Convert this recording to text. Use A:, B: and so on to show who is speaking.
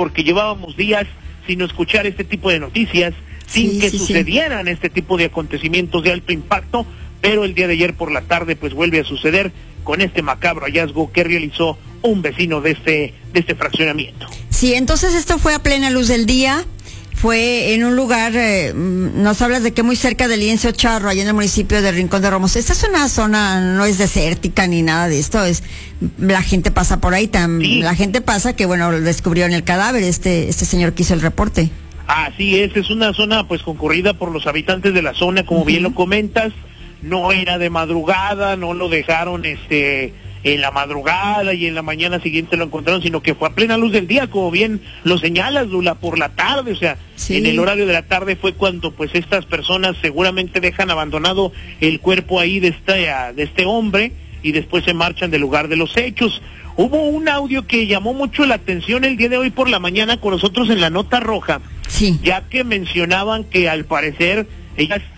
A: porque llevábamos días sin escuchar este tipo de noticias, sin que sucedieran este tipo de acontecimientos de alto impacto, pero el día de ayer por la tarde pues vuelve a suceder con este macabro hallazgo que realizó un vecino de este fraccionamiento.
B: Sí, entonces esto fue a plena luz del día, fue en un lugar, nos hablas de que muy cerca del Lienzo Charro, allá en el municipio de Rincón de Romos. Esta es una zona, no es desértica ni nada de esto, la gente pasa por ahí, la gente pasa que bueno, descubrieron el cadáver, este señor que hizo el reporte.
A: Así es una zona pues concurrida por los habitantes de la zona, como bien lo comentas. No era de madrugada, no lo dejaron en la madrugada y en la mañana siguiente lo encontraron, sino que fue a plena luz del día, como bien lo señalas, Lula, por la tarde, o sea, en el horario de la tarde fue cuando pues estas personas seguramente dejan abandonado el cuerpo ahí de este hombre y después se marchan del lugar de los hechos. Hubo un audio que llamó mucho la atención el día de hoy por la mañana con nosotros en la Nota Roja, ya que mencionaban que al parecer ellas